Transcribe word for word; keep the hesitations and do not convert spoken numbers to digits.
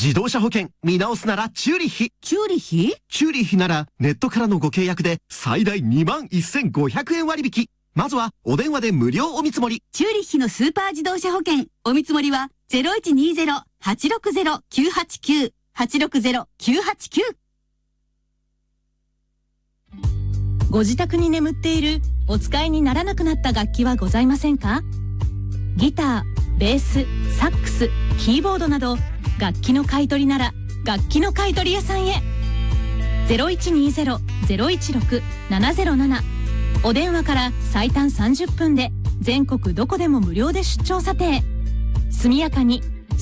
自動車保険見直すならチューリッヒ。 チューリッヒチューリッヒならネットからのご契約で最大にまんせんごひゃくえん割引。まずはお電話で無料お見積もり。 チューリッヒのスーパー自動車保険お見積もりは ゼロいちにゼロ はちろくゼロ きゅうはちきゅう はちろくゼロ きゅうはちきゅう。 ご自宅に眠っているお使いにならなくなった楽器はございませんか？ギター、ベース、サックス、キーボードなど楽器の買い取りなら楽器の買い取り屋さんへ。 ゼロいちにゼロ ゼロいちろく ななゼロなな お電話から最短さんじゅっぷんで全国どこでも無料で出張査定。速やかに